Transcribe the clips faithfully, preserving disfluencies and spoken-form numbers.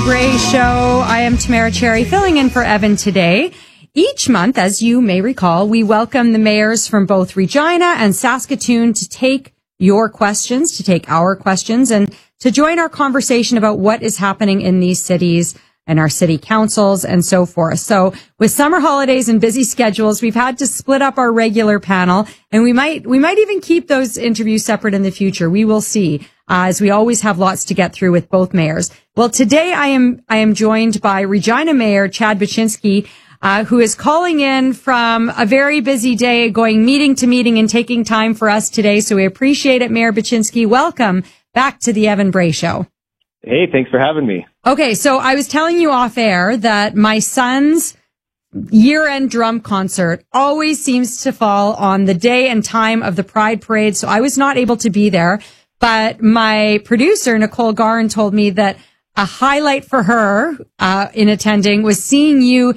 Evan Bray Show. I am Tamara Cherry, filling in for Evan today. Each month, as you may recall, we welcome the mayors from both Regina and Saskatoon to take your questions, to take our questions, and to join our conversation about what is happening in these cities and our city councils and so forth. So with summer holidays and busy schedules, we've had to split up our regular panel, and we might, we might even keep those interviews separate in the future. We will see, uh, as we always have lots to get through with both mayors. Well, today I am, I am joined by Regina Mayor Chad Buczynski, uh, who is calling in from a very busy day, going meeting to meeting and taking time for us today. So we appreciate it, Mayor Buczynski. Welcome back to the Evan Bray Show. Hey, thanks for having me. Okay, so I was telling you off air that my son's year-end drum concert always seems to fall on the day and time of the Pride Parade, so I was not able to be there. But my producer, Nicole Garn, told me that a highlight for her uh, in attending was seeing you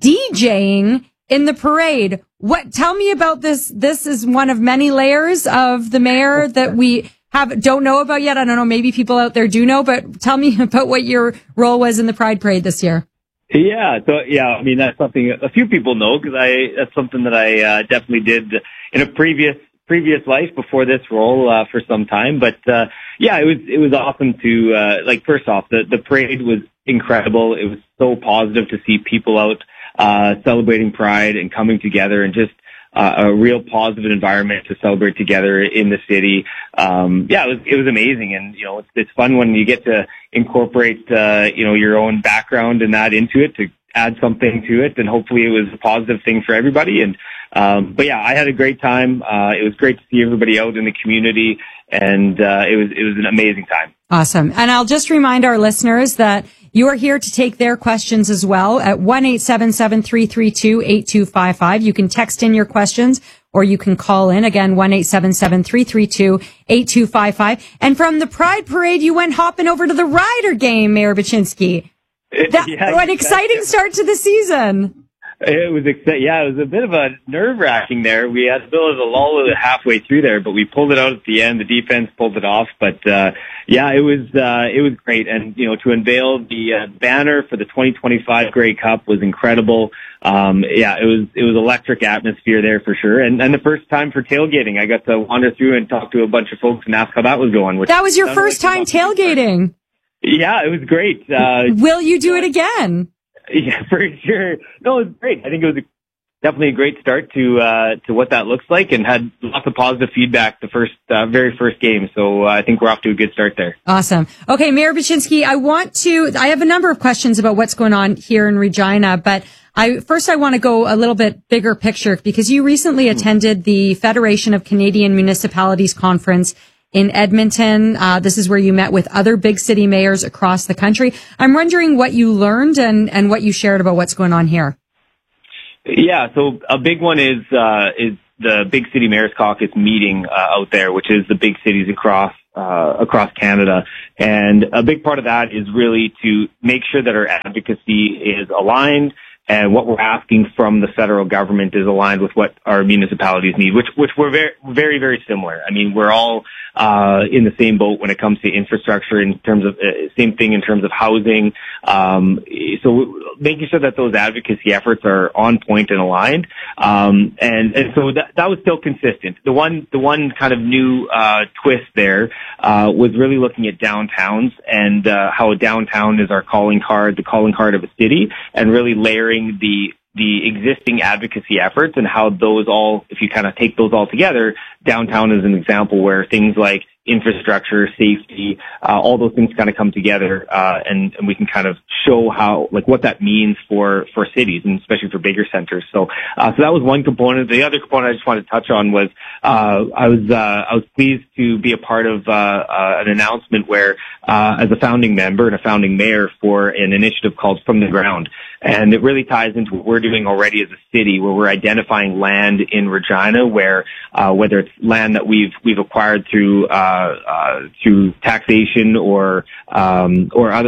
DJing in the parade. What? Tell me about this. This is one of many layers of the mayor that we have don't know about yet. I don't know. Maybe people out there do know, but tell me about what your role was in the Pride Parade this year. Yeah. So, yeah, I mean, that's something a few people know because I, that's something that I uh, definitely did in a previous, previous life before this role, uh, for some time. But, uh, yeah, it was, it was awesome to, uh, like, first off, the, the parade was incredible. It was so positive to see people out, uh, celebrating Pride and coming together and just, Uh, a real positive environment to celebrate together in the city. Um, yeah, it was, it was amazing. And, you know, it's, it's fun when you get to incorporate, uh, you know, your own background and that into it to add something to it. And hopefully it was a positive thing for everybody. And, um, but yeah, I had a great time. Uh, it was great to see everybody out in the community. And, uh, it was, it was an amazing time. Awesome. And I'll just remind our listeners that you are here to take their questions as well at one eight seven seven, three three two, eight two five five. You can text in your questions or you can call in. Again, one eight seven seven, three three two, eight two five five. And from the Pride Parade, you went hopping over to the Rider game, Mayor Buczynski. That, yeah, what an exciting start to the season. It was, yeah, it was a bit of a nerve wracking there. We had a bit of a lull halfway through there, but we pulled it out at the end. The defense pulled it off, but, uh, yeah, it was, uh, it was great. And, you know, to unveil the uh, banner for the twenty twenty-five Grey Cup was incredible. Um, yeah, it was, it was electric atmosphere there for sure. And, and the first time for tailgating, I got to wander through and talk to a bunch of folks and ask how that was going. Which that was your first time tailgating. Yeah, it was great. Uh, Will you do it again? Yeah, for sure. No, it was great. I think it was a, definitely a great start to uh to what that looks like, and had lots of positive feedback the first uh, very first game. So uh, I think we're off to a good start there. Awesome. Okay, Mayor Buczynski, I want to. I have a number of questions about what's going on here in Regina, but I first I want to go a little bit bigger picture because you recently attended the Federation of Canadian Municipalities conference in Edmonton. Uh, this is where you met with other big city mayors across the country. I'm wondering what you learned and, and what you shared about what's going on here. Yeah, so a big one is, uh, is the Big City Mayors Caucus meeting, uh, out there, which is the big cities across, uh, across Canada. And a big part of that is really to make sure that our advocacy is aligned and what we're asking from the federal government is aligned with what our municipalities need, which, which we're very, very, very similar. I mean, we're all, uh, in the same boat when it comes to infrastructure in terms of, uh, same thing in terms of housing. Um, so making sure that those advocacy efforts are on point and aligned. Um, and, and so that, that was still consistent. The one, the one kind of new, uh, twist there, uh, was really looking at downtowns and, uh, how a downtown is our calling card, the calling card of a city, and really layering the the existing advocacy efforts and how those all, if you kind of take those all together, downtown is an example where things like infrastructure, safety, uh, all those things kind of come together, uh, and, and we can kind of show how, like, what that means for, for cities and especially for bigger centers. So, uh, so that was one component. The other component I just wanted to touch on was, uh, I was, uh, I was pleased to be a part of, uh, uh, an announcement where, uh, as a founding member and a founding mayor for an initiative called From the Ground. And it really ties into what we're doing already as a city, where we're identifying land in Regina, where uh, whether it's land that we've we've acquired through uh, uh, through taxation or um, or other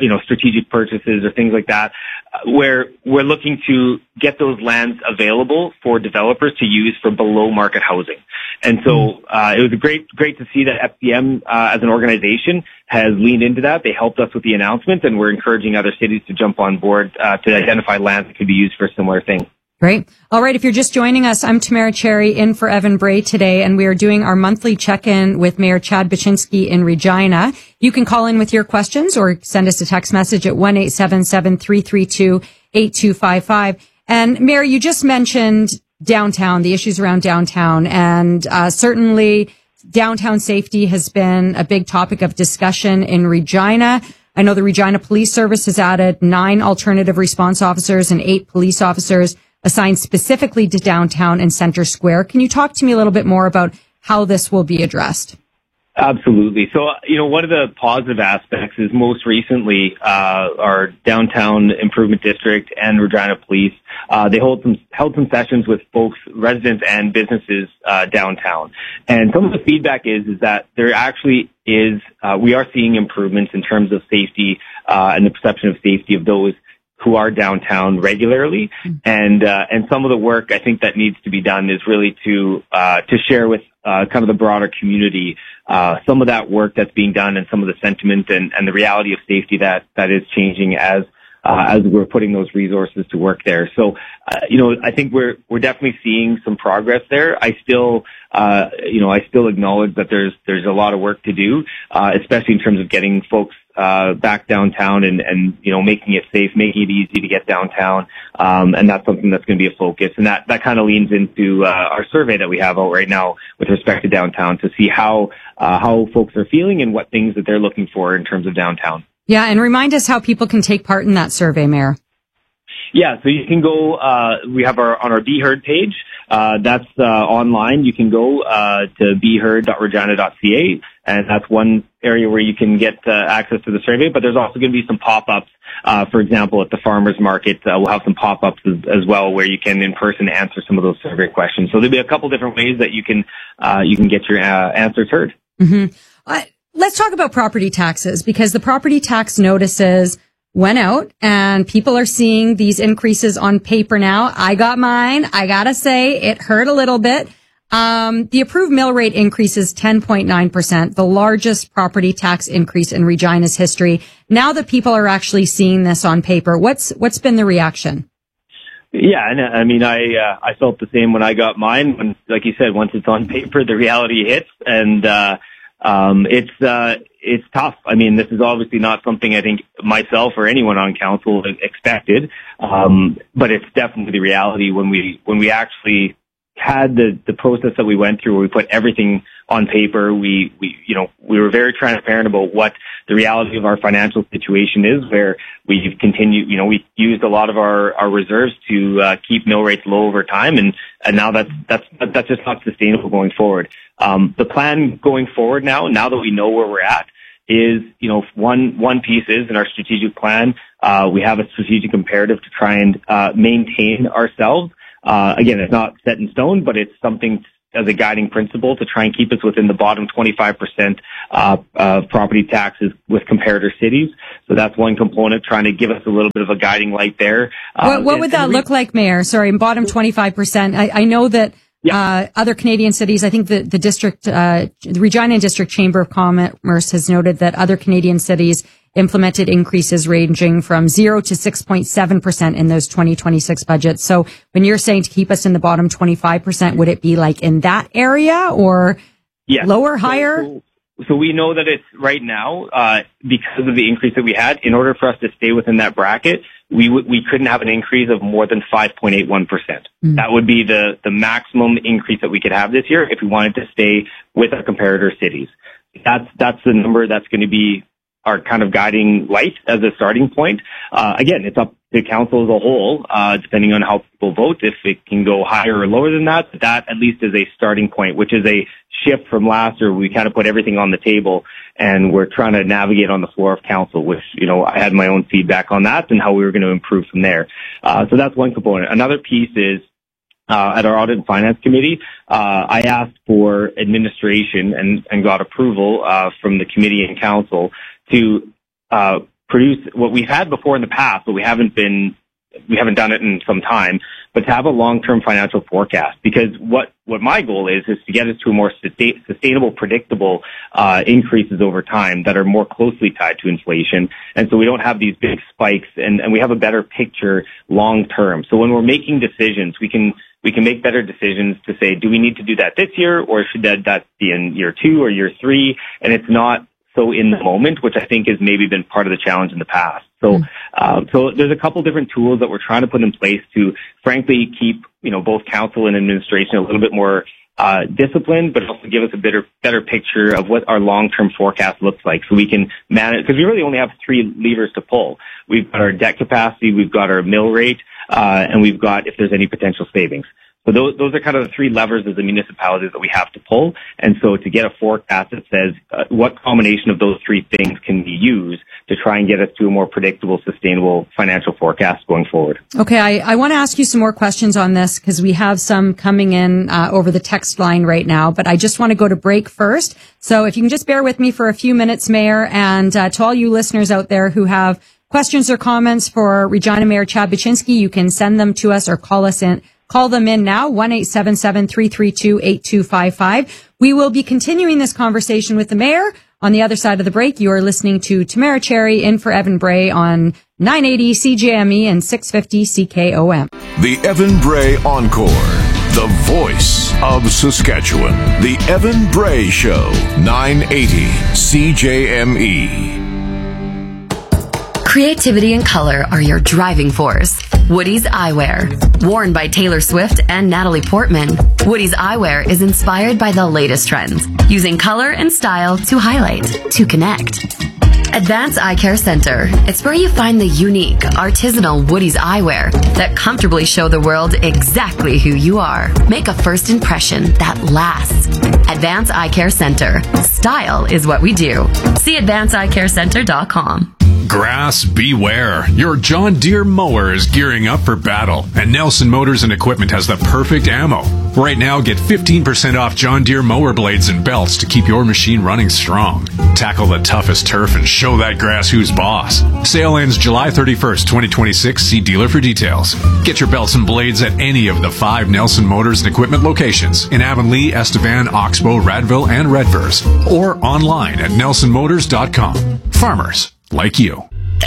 you know, strategic purchases or things like that, where we're looking to get those lands available for developers to use for below market housing. And so uh, it was great, great to see that F C M uh, as an organization has leaned into that. They helped us with the announcement, and we're encouraging other cities to jump on board uh, to identify lands that could be used for a similar thing. Great. All right. If you're just joining us, I'm Tamara Cherry in for Evan Bray today, and we are doing our monthly check-in with Mayor Chad Buczynski in Regina. You can call in with your questions or send us a text message at one eight seven seven, three three two, eight two five five. And Mayor, you just mentioned downtown, the issues around downtown, and uh, certainly downtown safety has been a big topic of discussion in Regina. I know the Regina Police Service has added nine alternative response officers and eight police officers assigned specifically to downtown and Center Square. Can you talk to me a little bit more about how this will be addressed? Absolutely. So, you know, one of the positive aspects is most recently, uh, our downtown improvement district and Regina Police, uh, they hold some, held some sessions with folks, residents and businesses, uh, downtown. And some of the feedback is, is that there actually is, uh, we are seeing improvements in terms of safety, uh, and the perception of safety of those who are downtown regularly. And, uh, and some of the work I think that needs to be done is really to, uh, to share with, uh, kind of the broader community, uh, some of that work that's being done and some of the sentiment and, and the reality of safety that, that is changing as, uh, as we're putting those resources to work there. So, uh, you know, I think we're, we're definitely seeing some progress there. I still, uh, you know, I still acknowledge that there's, there's a lot of work to do, uh, especially in terms of getting folks, uh, back downtown and, and, you know, making it safe, making it easy to get downtown. Um, and that's something that's going to be a focus. And that, that kind of leans into, uh, our survey that we have out right now with respect to downtown to see how, uh, how folks are feeling and what things that they're looking for in terms of downtown. Yeah. And remind us how people can take part in that survey, Mayor. Yeah. So you can go, uh, we have our, on our Be Heard page. Uh, that's, uh, online. You can go, uh, to be heard dot regina dot c a, and that's one area where you can get, uh, access to the survey. But there's also going to be some pop-ups. Uh, for example, at the farmers market, uh, we'll have some pop-ups as, as well where you can in person answer some of those survey questions. So there'll be a couple different ways that you can, uh, you can get your, uh, answers heard. Mm-hmm. Uh, let's talk about property taxes, because the property tax notices went out and people are seeing these increases on paper now. I got mine. I gotta say it hurt a little bit. Um, the approved mill rate increase is ten point nine percent, the largest property tax increase in Regina's history. Now that people are actually seeing this on paper, what's, what's been the reaction? Yeah, and I mean, I, uh, I felt the same when I got mine. When, like you said, once it's on paper, the reality hits, and, uh, um, it's, uh, it's tough. I mean, this is obviously not something I think myself or anyone on council expected. Um, but it's definitely the reality when we, when we actually had the, the process that we went through where we put everything on paper. We, we, you know, we were very transparent about what the reality of our financial situation is, where we've continued, you know, we used a lot of our, our reserves to, uh, keep mill rates low over time. And, and now that's, that's, that's just not sustainable going forward. Um, the plan going forward now, now that we know where we're at, is, you know, one, one piece is in our strategic plan, uh, we have a strategic imperative to try and, uh, maintain ourselves. Uh, again, it's not set in stone, but it's something as a guiding principle to try and keep us within the bottom twenty-five percent, uh, of property taxes with comparator cities. So that's one component, trying to give us a little bit of a guiding light there. Uh, what, what would that look like, Mayor? Sorry, bottom twenty-five percent. I, I know that Yeah. Uh, other Canadian cities, I think the, the district, uh, the Regina District Chamber of Commerce has noted that other Canadian cities implemented increases ranging from zero to six point seven percent in those twenty twenty-six budgets. So when you're saying to keep us in the bottom twenty-five percent, would it be like in that area or yes. lower, higher? So, so, so we know that it's right now, uh, because of the increase that we had, in order for us to stay within that bracket, we w- we couldn't have an increase of more than five point eight one percent. Mm. That would be the, the maximum increase that we could have this year if we wanted to stay with our comparator cities. That's, that's the number that's going to be our kind of guiding light as a starting point. Uh, again, it's up to council as a whole, uh, depending on how people vote, if it can go higher or lower than that. But that at least is a starting point, which is a shift from last year. We kind of put everything on the table and we're trying to navigate on the floor of council, which, you know, I had my own feedback on that and how we were going to improve from there. Uh, so that's one component. Another piece is, Uh, at our Audit and Finance Committee, uh, I asked for administration and, and got approval, uh, from the committee and council to, uh, produce what we've had before in the past, but we haven't been, we haven't done it in some time, but to have a long-term financial forecast. Because what, what my goal is, is to get us to a more sustain, sustainable, predictable, uh, increases over time that are more closely tied to inflation. And so we don't have these big spikes, and, and we have a better picture long-term. So when we're making decisions, we can, we can make better decisions to say, do we need to do that this year, or should that, that be in year two or year three? And it's not so in the moment, which I think has maybe been part of the challenge in the past. So, uh, so there's a couple different tools that we're trying to put in place to, frankly, keep, you know, both council and administration a little bit more uh disciplined, but also give us a better, better picture of what our long-term forecast looks like, so we can manage, because we really only have three levers to pull. We've got our debt capacity, we've got our mill rate, uh, and we've got if there's any potential savings. So those, those are kind of the three levers as a municipality that we have to pull. And so to get a forecast that says uh, what combination of those three things can be used to try and get us to a more predictable, sustainable financial forecast going forward. Okay, I, I want to ask you some more questions on this because we have some coming in uh, over the text line right now, but I just want to go to break first. So if you can just bear with me for a few minutes, Mayor, and uh, to all you listeners out there who have questions or comments for Regina Mayor Chad Buczynski, you can send them to us or call us in. Call them in now, one eight seven seven, three three two, eight two five five. We will be continuing this conversation with the mayor on the other side of the break. You are listening to Tamara Cherry in for Evan Bray on nine eighty C J M E and six fifty C K O M. The Evan Bray Encore, the voice of Saskatchewan. The Evan Bray Show, nine eighty C J M E. Creativity and color are your driving force. Woody's Eyewear. Worn by Taylor Swift and Natalie Portman, Woody's Eyewear is inspired by the latest trends, using color and style to highlight, to connect. Advance Eye Care Center. It's where you find the unique, artisanal Woody's Eyewear that comfortably show the world exactly who you are. Make a first impression that lasts. Advance Eye Care Center. Style is what we do. See advance eye care center dot com. Grass beware. Your John Deere mower is gearing up for battle, and Nelson Motors and Equipment has the perfect ammo. Right now, get fifteen percent off John Deere mower blades and belts to keep your machine running strong. Tackle the toughest turf and show that grass who's boss. Sale ends July thirty-first, twenty twenty-six. See dealer for details. Get your belts and blades at any of the five Nelson Motors and Equipment locations in Avonlea, Estevan, Oxbow, Radville, and Redvers, or online at nelson motors dot com. Farmers like you.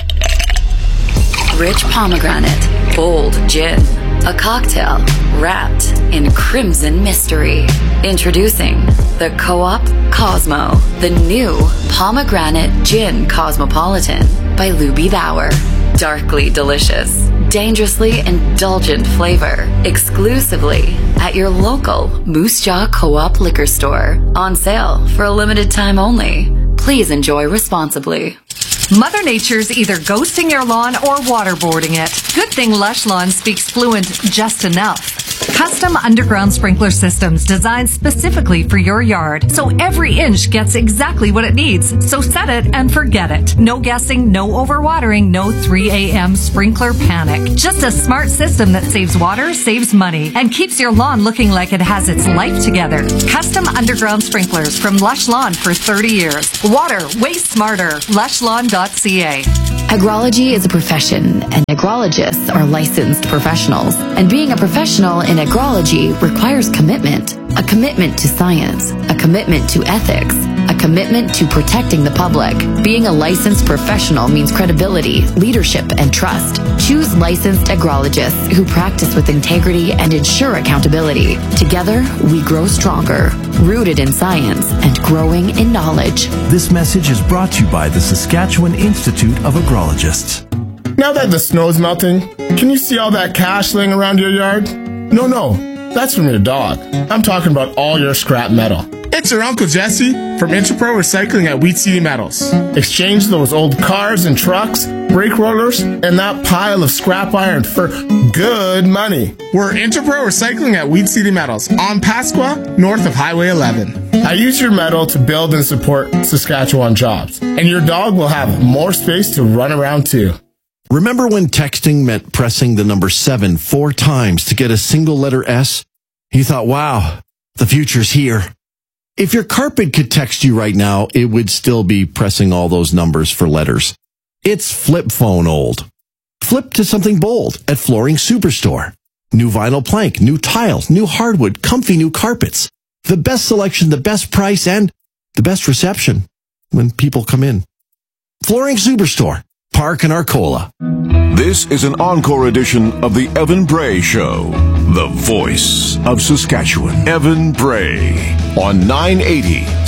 Rich pomegranate, bold gin, a cocktail wrapped in crimson mystery. Introducing the Co-op Cosmo, the new pomegranate gin cosmopolitan by Luby Bauer. Darkly delicious, dangerously indulgent flavor, exclusively at your local Moose Jaw Co-op liquor store. On sale for a limited time only. Please enjoy responsibly. Mother Nature's either ghosting your lawn or waterboarding it. Good thing Lush Lawn speaks fluent just enough. Custom underground sprinkler systems designed specifically for your yard, so every inch gets exactly what it needs. So set it and forget it. No guessing, no overwatering, no three a.m. sprinkler panic. Just a smart system that saves water, saves money, and keeps your lawn looking like it has its life together. Custom underground sprinklers from Lush Lawn for thirty years. Water, way smarter. lush lawn dot c a. Agrology is a profession, and agrologists are licensed professionals. And being a professional in agrology requires commitment. A commitment to science, a commitment to ethics, a commitment to protecting the public. Being a licensed professional means credibility, leadership, and trust. Choose licensed agrologists who practice with integrity and ensure accountability. Together, we grow stronger, rooted in science and growing in knowledge. This message is brought to you by the Saskatchewan Institute of Agrologists. Now that the snow's melting, can you see all that cash laying around your yard? No, no, that's from your dog. I'm talking about all your scrap metal. It's your Uncle Jesse from Interpro Recycling at Wheat City Metals. Exchange those old cars and trucks, brake rollers, and that pile of scrap iron for good money. We're Interpro Recycling at Wheat City Metals on Pasqua, north of Highway eleven. I use your metal to build and support Saskatchewan jobs, and your dog will have more space to run around too. Remember when texting meant pressing the number seven four times to get a single letter S? You thought, wow, the future's here. If your carpet could text you right now, it would still be pressing all those numbers for letters. It's flip phone old. Flip to something bold at Flooring Superstore. New vinyl plank, new tile, new hardwood, comfy new carpets. The best selection, the best price, and the best reception when people come in. Flooring Superstore, Park and Arcola. This is an encore edition of the Evan Bray Show, the voice of Saskatchewan. Evan Bray on nine eighty